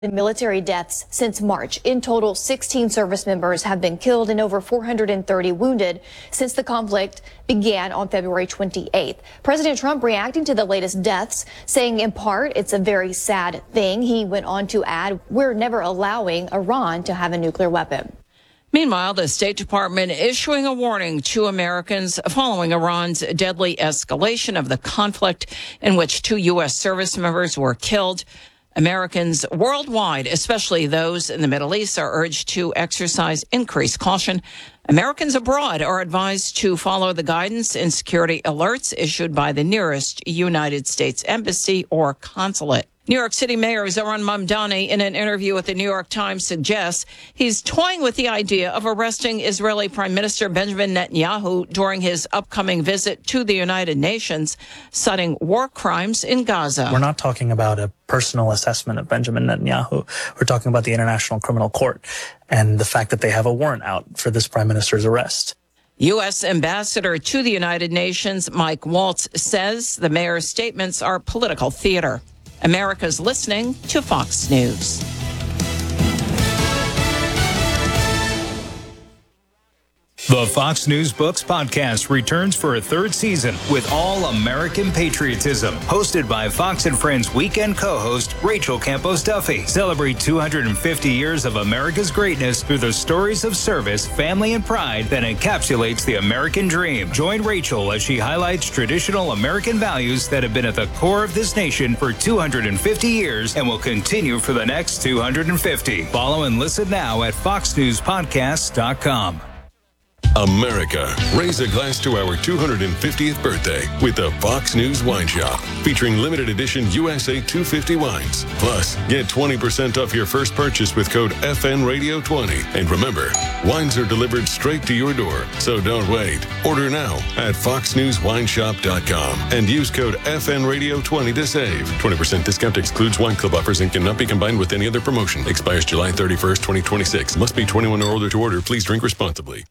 Military deaths since March. In total, 16 service members have been killed and over 430 wounded since the conflict began on February 28th. President Trump reacting to the latest deaths, saying in part it's a very sad thing. He went on to add, we're never allowing Iran to have a nuclear weapon. Meanwhile, the State Department issuing a warning to Americans following Iran's deadly escalation of the conflict in which 2 U.S. service members were killed. Americans worldwide, especially those in the Middle East, are urged to exercise increased caution. Americans abroad are advised to follow the guidance and security alerts issued by the nearest United States embassy or consulate. New York City Mayor Zohran Mamdani, in an interview with the New York Times, suggests he's toying with the idea of arresting Israeli Prime Minister Benjamin Netanyahu during his upcoming visit to the United Nations, citing war crimes in Gaza. We're not talking about a personal assessment of Benjamin Netanyahu. We're talking about the International Criminal Court and the fact that they have a warrant out for this prime minister's arrest. U.S. Ambassador to the United Nations Mike Waltz says the mayor's statements are political theater. America's listening to Fox News. The Fox News Books podcast returns for a third season with all American patriotism. Hosted by Fox and Friends weekend co-host Rachel Campos Duffy. Celebrate 250 years of America's greatness through the stories of service, family, and pride that encapsulates the American dream. Join Rachel as she highlights traditional American values that have been at the core of this nation for 250 years and will continue for the next 250. Follow and listen now at foxnewspodcast.com. America, raise a glass to our 250th birthday with the Fox News Wine Shop, featuring limited edition USA 250 wines. Plus, get 20% off your first purchase with code FNRadio20. And remember, wines are delivered straight to your door, so don't wait. Order now at foxnewswineshop.com and use code FNRadio20 to save. 20% discount excludes wine club offers and cannot be combined with any other promotion. Expires July 31st, 2026. Must be 21 or older to order. Please drink responsibly.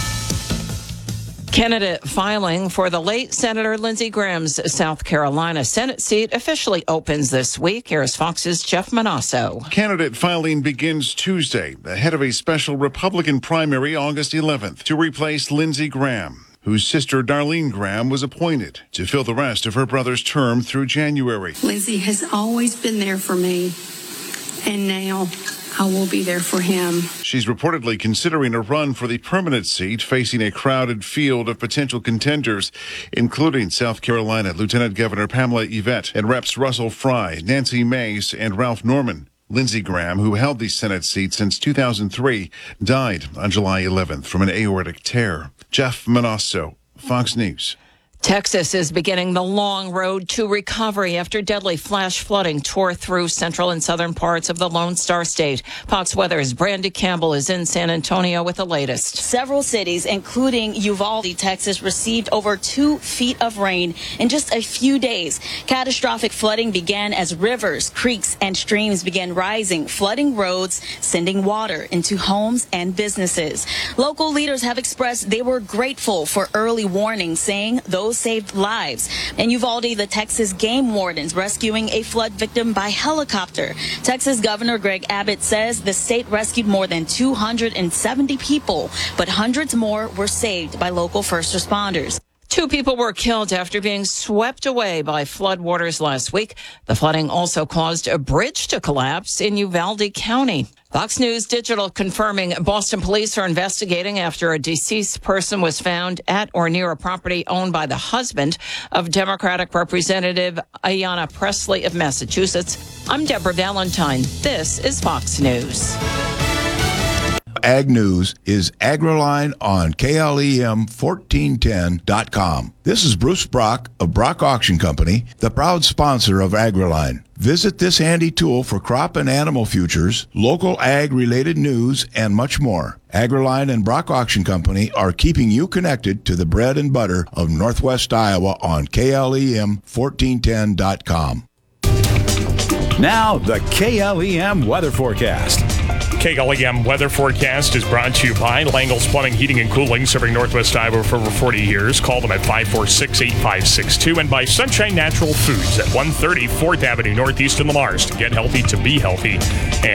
Candidate filing for the late Senator Lindsey Graham's South Carolina Senate seat officially opens this week. Here's Fox's Jeff Manasso. Candidate filing begins Tuesday ahead of a special Republican primary August 11th to replace Lindsey Graham, whose sister Darlene Graham was appointed to fill the rest of her brother's term through January. Lindsey has always been there for me, and now I will be there for him. She's reportedly considering a run for the permanent seat, facing a crowded field of potential contenders, including South Carolina Lieutenant Governor Pamela Yvette and Reps Russell Fry, Nancy Mace, and Ralph Norman. Lindsey Graham, who held the Senate seat since 2003, died on July 11th from an aortic tear. Jeff Manasso, Fox News. Texas is beginning the long road to recovery after deadly flash flooding tore through central and southern parts of the Lone Star State. Fox Weather's Brandy Campbell is in San Antonio with the latest. Several cities, including Uvalde, Texas, received over 2 feet of rain in just a few days. Catastrophic flooding began as rivers, creeks, and streams began rising, flooding roads, sending water into homes and businesses. Local leaders have expressed they were grateful for early warning, saying those saved lives. In Uvalde, the Texas game wardens rescuing a flood victim by helicopter. Texas Governor Greg Abbott says the state rescued more than 270 people, but hundreds more were saved by local first responders. 2 people were killed after being swept away by floodwaters last week. The flooding also caused a bridge to collapse in Uvalde County. Fox News Digital confirming Boston police are investigating after a deceased person was found at or near a property owned by the husband of Democratic Representative Ayanna Pressley of Massachusetts. I'm Deborah Valentine. This is Fox News. Ag News is AgriLine on KLEM1410.com. This is Bruce Brock of Brock Auction Company, the proud sponsor of AgriLine. Visit this handy tool for crop and animal futures, local ag-related news, and much more. AgriLine and Brock Auction Company are keeping you connected to the bread and butter of Northwest Iowa on KLEM1410.com. Now, the KLEM weather forecast. KLEM weather forecast is brought to you by Langle's Plumbing, Heating, and Cooling, serving Northwest Iowa for over 40 years. Call them at 546-8562. And by Sunshine Natural Foods at 130 4th Avenue Northeast in Lamars. To get healthy, to be healthy.